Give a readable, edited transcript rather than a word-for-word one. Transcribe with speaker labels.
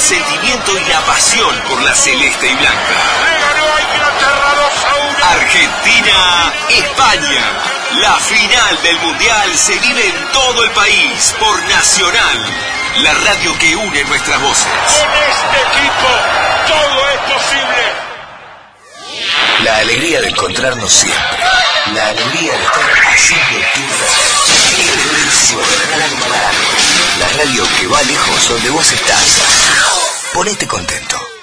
Speaker 1: sentimiento y la pasión por la celeste y blanca.
Speaker 2: ¡Le ganó a Inglaterra 2-1!
Speaker 1: Argentina, España. La final del Mundial se vive en todo el país por Nacional, la radio que une nuestras voces.
Speaker 2: Con este equipo todo es posible.
Speaker 1: La alegría de encontrarnos siempre. La alegría de estar haciendo tu radio. La radio que va lejos donde vos estás. Ponete contento.